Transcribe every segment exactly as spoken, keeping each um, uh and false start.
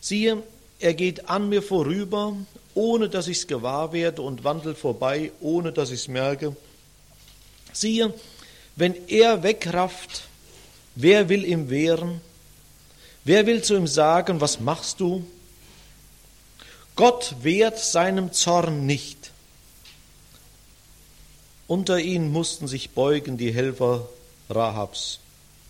Siehe, er geht an mir vorüber, ohne dass ich es gewahr werde, und wandelt vorbei, ohne dass ich es merke. Siehe, wenn er wegrafft, wer will ihm wehren? Wer will zu ihm sagen, was machst du? Gott wehrt seinem Zorn nicht. Unter ihnen mussten sich beugen die Helfer Rahabs.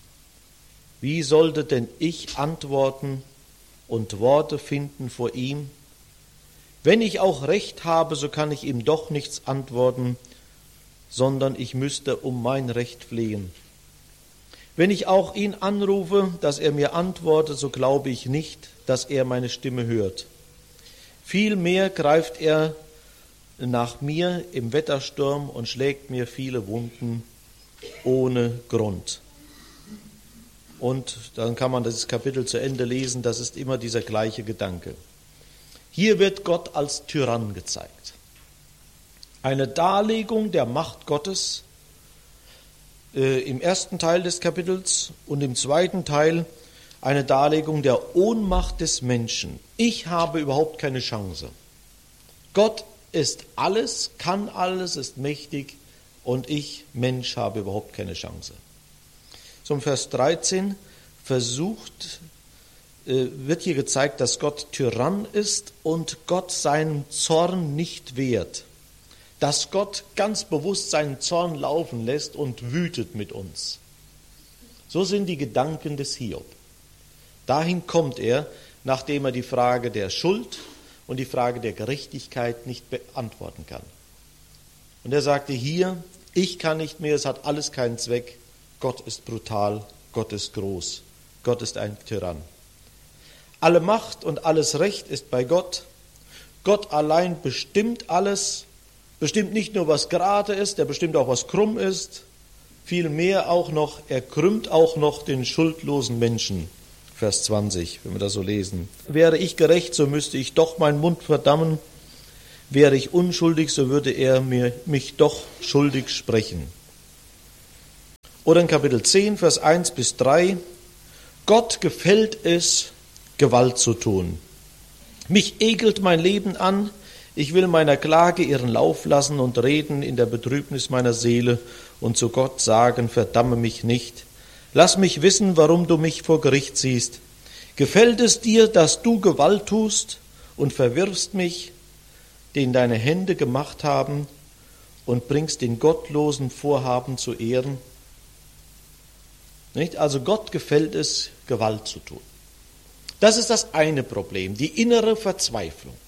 Wie sollte denn ich antworten und Worte finden vor ihm? Wenn ich auch Recht habe, so kann ich ihm doch nichts antworten, sondern ich müsste um mein Recht flehen. Wenn ich auch ihn anrufe, dass er mir antwortet, so glaube ich nicht, dass er meine Stimme hört. Vielmehr greift er nach mir im Wettersturm und schlägt mir viele Wunden ohne Grund. Und dann kann man das Kapitel zu Ende lesen, das ist immer dieser gleiche Gedanke. Hier wird Gott als Tyrann gezeigt. Eine Darlegung der Macht Gottes äh, im ersten Teil des Kapitels und im zweiten Teil eine Darlegung der Ohnmacht des Menschen. Ich habe überhaupt keine Chance. Gott ist alles, kann alles, ist mächtig und ich, Mensch, habe überhaupt keine Chance. Zum Vers dreizehn versucht, äh, wird hier gezeigt, dass Gott Tyrann ist und Gott seinen Zorn nicht wehrt. Dass Gott ganz bewusst seinen Zorn laufen lässt und wütet mit uns. So sind die Gedanken des Hiob. Dahin kommt er, nachdem er die Frage der Schuld und die Frage der Gerechtigkeit nicht beantworten kann. Und er sagte hier, ich kann nicht mehr, es hat alles keinen Zweck, Gott ist brutal, Gott ist groß, Gott ist ein Tyrann. Alle Macht und alles Recht ist bei Gott. Gott allein bestimmt alles, bestimmt nicht nur, was gerade ist, er bestimmt auch, was krumm ist, vielmehr auch noch, er krümmt auch noch den schuldlosen Menschen. Vers zwanzig, wenn wir das so lesen. Wäre ich gerecht, so müsste ich doch meinen Mund verdammen. Wäre ich unschuldig, so würde er mir, mich doch schuldig sprechen. Oder in Kapitel zehn, Vers eins bis drei. Gott gefällt es, Gewalt zu tun. Mich ekelt mein Leben an. Ich will meiner Klage ihren Lauf lassen und reden in der Betrübnis meiner Seele und zu Gott sagen, verdamme mich nicht. Lass mich wissen, warum du mich vor Gericht ziehst. Gefällt es dir, dass du Gewalt tust und verwirfst mich, den deine Hände gemacht haben, und bringst den gottlosen Vorhaben zu Ehren? Nicht? Also Gott gefällt es, Gewalt zu tun. Das ist das eine Problem, die innere Verzweiflung.